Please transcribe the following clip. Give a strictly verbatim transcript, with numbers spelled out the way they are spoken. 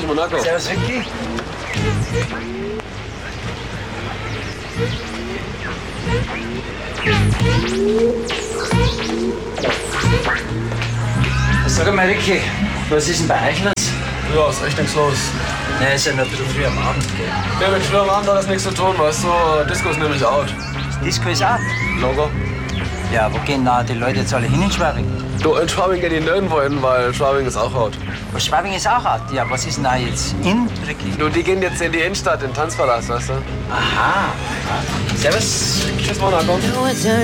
Servus Monaco. Servus Ricky. Sag mal, Ricky, was ist denn bei euch los? Ja, ist echt nichts los. Ne, ist ja noch ein bisschen früh am Abend. Ja, mit früh am Abend hat das nichts zu tun, weißt du. Disco ist nämlich out. Disco ist out. Logo. Ja, wo gehen da die Leute jetzt alle hin in Schwabing? Du, in Schwabing geht die nirgendwo hin, weil Schwabing ist auch out. Was, Schwabing ist auch out? Ja, was ist denn da jetzt in, Ricky? Du, die gehen jetzt in die Innenstadt, in den Tanzpalast, weißt du. Aha. Servus. Tschüss, Monaco.